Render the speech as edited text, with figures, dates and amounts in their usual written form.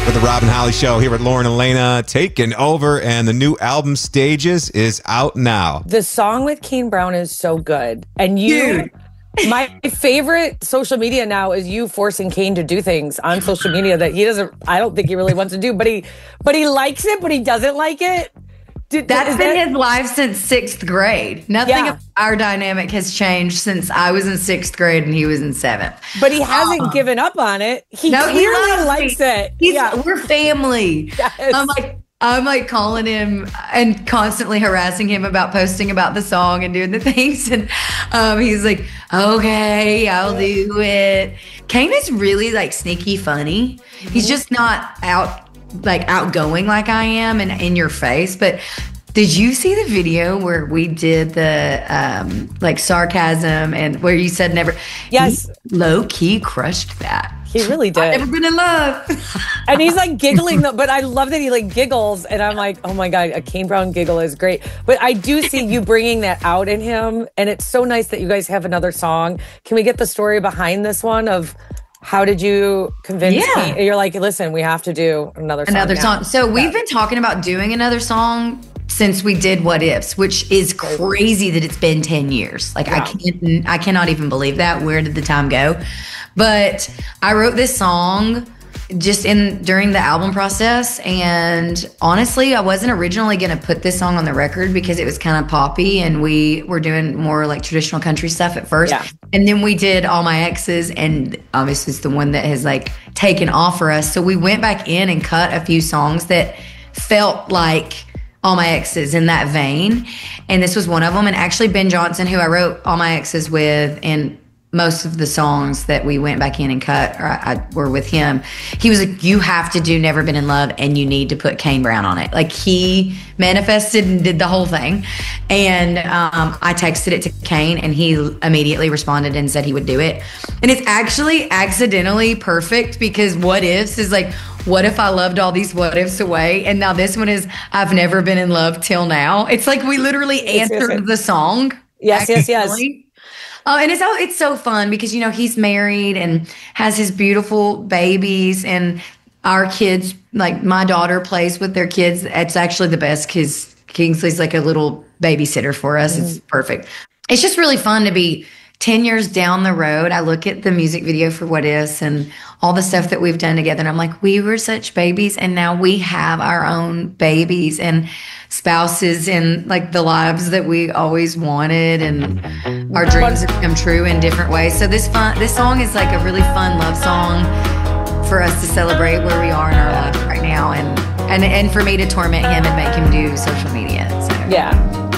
For the Rob and Holly Show here with Lauren Elena taking over, and the new album Stages is out now. The song with Kane Brown is so good. And you, my favorite social media now is you forcing Kane to do things on social media that he doesn't, I don't think he really wants to do, but he likes it, but he doesn't like it. That's been his life since 6th grade. Nothing of our dynamic has changed since I was in 6th grade and he was in 7th. But he hasn't given up on it. He clearly likes it. We're family. Yes. I'm like calling him and constantly harassing him about posting about the song and doing the things. And he's like, okay, I'll do it. Kane is really like sneaky funny. He's just not outgoing like I am and in your face. But did you see the video where we did the like sarcasm and where you said never? Yes. He low key crushed that. He really did. I've never been in love. And he's like giggling, but I love that he like giggles. And I'm like, oh my God, a Kane Brown giggle is great. But I do see you bringing that out in him. And it's so nice that you guys have another song. Can we get the story behind this one of how did you convince me? You're like, listen, we have to do another song. So we've been talking about doing another song since we did What Ifs, which is crazy that it's been 10 years. Like I cannot even believe that. Where did the time go? But I wrote this song just during the album process, and honestly, I wasn't originally going to put this song on the record because it was kind of poppy, and we were doing more like traditional country stuff at first. Yeah. And then we did All My Exes, and obviously it's the one that has like taken off for us. So we went back in and cut a few songs that felt like All My Exes in that vein, and this was one of them. And actually Ben Johnson, who I wrote All My Exes with, and most of the songs that we went back in and cut were with him. He was like, you have to do Never Been in Love and you need to put Kane Brown on it. Like he manifested and did the whole thing. And I texted it to Kane and he immediately responded and said he would do it. And it's actually accidentally perfect because What Ifs is like, what if I loved all these what ifs away? And now this one is, I've never been in love till now. It's like we literally answered the song. Yes. And it's so fun because, you know, he's married and has his beautiful babies, and our kids, like my daughter plays with their kids. It's actually the best because Kingsley's like a little babysitter for us. It's perfect. It's just really fun to be 10 years down the road. I look at the music video for What Ifs and all the stuff that we've done together, and I'm like, we were such babies, and now we have our own babies and spouses and like the lives that we always wanted, and our dreams have come true in different ways. So this song is like a really fun love song for us to celebrate where we are in our life right now, and for me to torment him and make him do social media. So yeah.